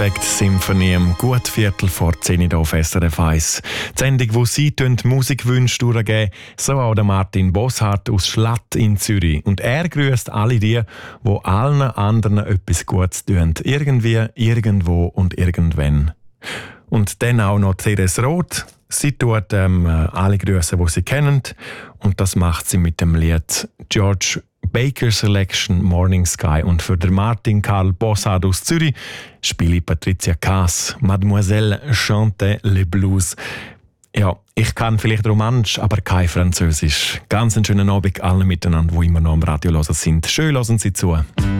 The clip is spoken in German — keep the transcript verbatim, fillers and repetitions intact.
Perfect Symphony, um gut Viertel vor zehn Uhr auf S R F eins. Die Sendung, wo Sie Musikwünsche durchgeben, so auch der Martin Bosshardt aus Schlatt in Zürich. Und er grüßt alle die, die allen anderen etwas Gutes tun. Irgendwie, irgendwo und irgendwann. Und dann auch noch Therese Roth. Sie tut ähm, alle Grüße, die sie kennen. Und das macht sie mit dem Lied George Baker Selection Morning Sky. Und für den Martin Karl Bossard aus Zürich spiele Patricia Kaas Mademoiselle chante le blues. Ja, ich kann vielleicht Romanisch, aber kein Französisch. Ganz einen schönen Abend allen miteinander, die immer noch am Radio hören sind. Schön hören Sie zu.